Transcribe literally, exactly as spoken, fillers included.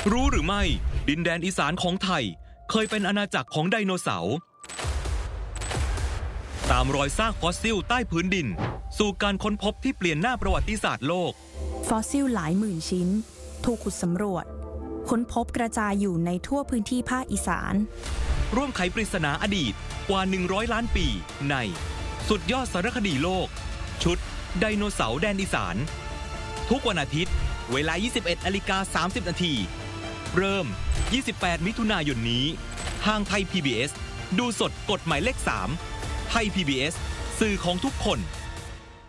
รู้หรือไม่ดินแดนอีสานของไทยเคยเป็นอาณาจักรของไดโนเสาร์ตามรอยซากฟอสซิลใต้พื้นดินสู่การค้นพบที่เปลี่ยนหน้าประวัติศาสตร์โลกฟอสซิลหลายหมื่นชิ้นถูกขุดสำรวจค้นพบกระจายอยู่ในทั่วพื้นที่ภาคอีสานร่วมไขปริศนาอดีตกว่าหนึ่งร้อยล้านปีในสุดยอดสารคดีโลกชุดไดโนเสาร์แดนอีสานทุกวันอาทิตย์เวลา ยี่สิบเอ็ดนาฬิกาสามสิบนาทีเริ่ม ยี่สิบแปด มิถุนายนนี้ทางไทย พี บี เอส ดูสดกดหมายเลขสามไทย พี บี เอส สื่อของทุกคน